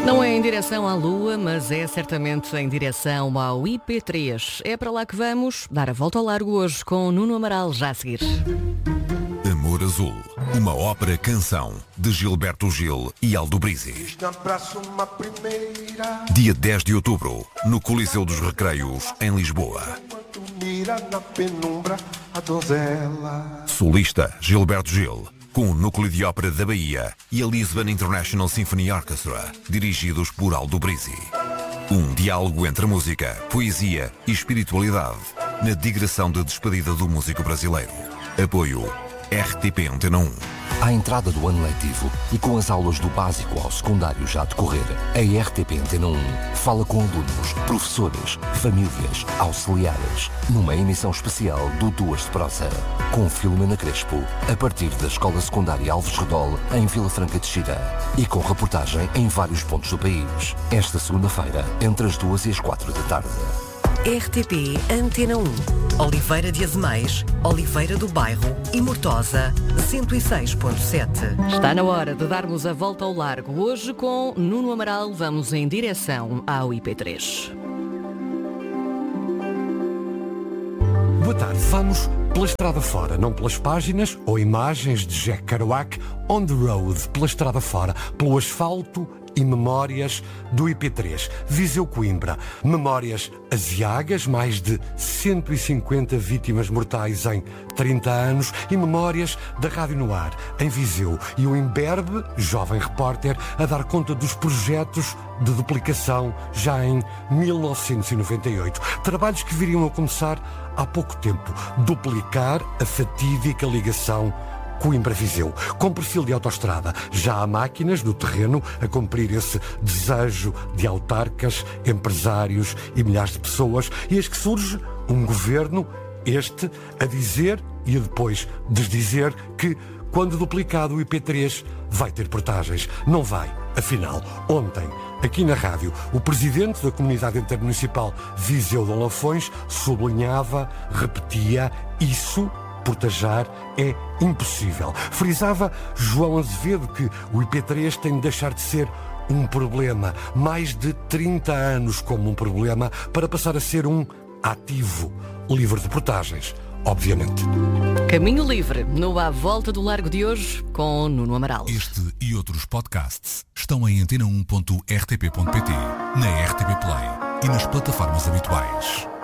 Não é em direção à Lua, mas é certamente em direção ao IP3. É para lá que vamos dar a volta ao largo hoje com Nuno Amaral, já a seguir. Amor Azul, uma ópera-canção de Gilberto Gil e Aldo Brizzi. Dia 10 de outubro, no Coliseu dos Recreios, em Lisboa. Solista Gilberto Gil, com o Núcleo de Ópera da Bahia e a Lisbon International Symphony Orchestra, dirigidos por Aldo Brizzi. Um diálogo entre música, poesia e espiritualidade, na digressão de despedida do músico brasileiro. Apoio RTP Antena 1. À entrada do ano letivo e com as aulas do básico ao secundário já a decorrer, a RTP Antena 1 fala com alunos, professores, famílias, auxiliares, numa emissão especial do Duas de Prosa, com Filomena Crespo, a partir da Escola Secundária Alves Redol, em Vila Franca de Xira, e com reportagem em vários pontos do país, esta segunda-feira, entre as 2 e as 4 da tarde. RTP Antena 1, Oliveira de Azemais, Oliveira do Bairro e Mortosa, 106.7. Está na hora de darmos a volta ao largo. Hoje com Nuno Amaral vamos em direção ao IP3. Boa tarde, vamos pela estrada fora, não pelas páginas ou imagens de Jack Kerouac, on the road, pela estrada fora, pelo asfalto e memórias do IP3. Viseu-Coimbra, memórias aziagas, mais de 150 vítimas mortais em 30 anos, e memórias da Rádio no Ar, em Viseu, e o Imberbe, jovem repórter, a dar conta dos projetos de duplicação já em 1998. Trabalhos que viriam a começar há pouco tempo. Duplicar a fatídica ligação Coimbra-Viseu, com perfil de autoestrada. Já há máquinas no terreno a cumprir esse desejo de autarcas, empresários e milhares de pessoas, e eis que surge um governo, este, a dizer e a depois desdizer que, quando duplicado o IP3, vai ter portagens. Não vai. Afinal, ontem, aqui na rádio, o presidente da Comunidade Intermunicipal Viseu de Lafões sublinhava, repetia, isso portajar é impossível. Frisava João Azevedo que o IP3 tem de deixar de ser um problema, mais de 30 anos como um problema, para passar a ser um ativo, livre de portagens, obviamente. Caminho livre, no À Volta do Largo de hoje, com Nuno Amaral. Este e outros podcasts estão em antena1.rtp.pt, na RTP Play e nas plataformas habituais.